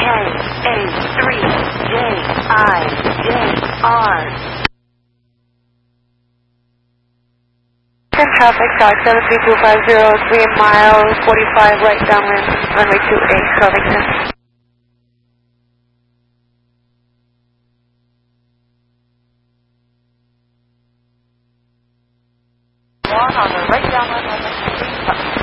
Traffic, Star 73250, 3 miles, 45 right downwind, runway 28, Covington. One on the right downwind, runway 28.